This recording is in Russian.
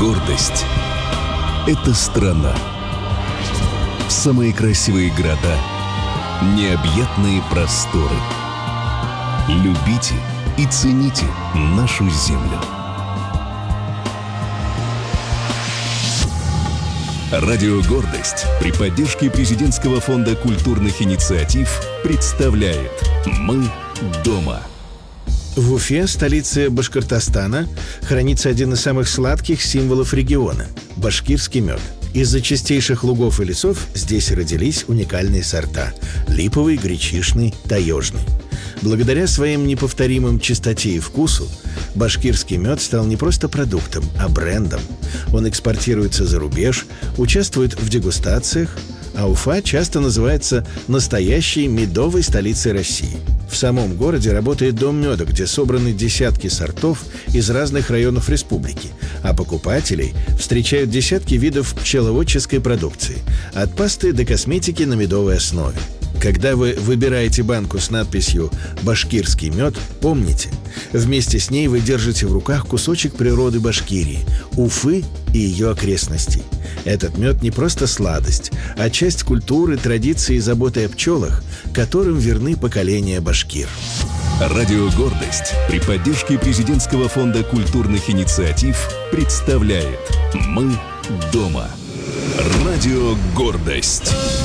Гордость — это страна. Самые красивые города, необъятные просторы. Любите и цените нашу землю. Радио «Гордость» при поддержке Президентского фонда культурных инициатив представляет «Мы дома». В Уфе, столице Башкортостана, хранится один из самых сладких символов региона – башкирский мед. Из-за чистейших лугов и лесов здесь родились уникальные сорта – липовый, гречишный, таежный. Благодаря своим неповторимым чистоте и вкусу башкирский мед стал не просто продуктом, а брендом. Он экспортируется за рубеж, участвует в дегустациях, а Уфа часто называется настоящей медовой столицей России. В самом городе работает дом меда, где собраны десятки сортов из разных районов республики, а покупателей встречают десятки видов пчеловодческой продукции, от пасты до косметики на медовой основе. Когда вы выбираете банку с надписью «Башкирский мед», помните, вместе с ней вы держите в руках кусочек природы Башкирии, Уфы и ее окрестностей. Этот мед не просто сладость, а часть культуры, традиции и заботы о пчелах, которым верны поколения башкир. Радио «Гордость» при поддержке Президентского фонда культурных инициатив представляет «Мы дома». Радио «Гордость».